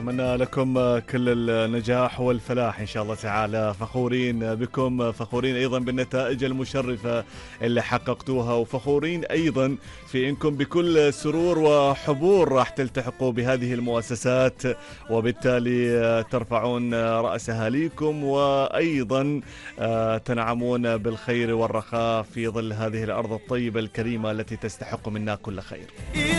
نتمنى لكم كل النجاح والفلاح إن شاء الله تعالى. فخورين بكم، فخورين أيضا بالنتائج المشرفة اللي حققتوها، وفخورين أيضا في إنكم بكل سرور وحبور راح تلتحقوا بهذه المؤسسات، وبالتالي ترفعون رأس أهاليكم، وأيضا تنعمون بالخير والرخاء في ظل هذه الأرض الطيبة الكريمة التي تستحق منا كل خير.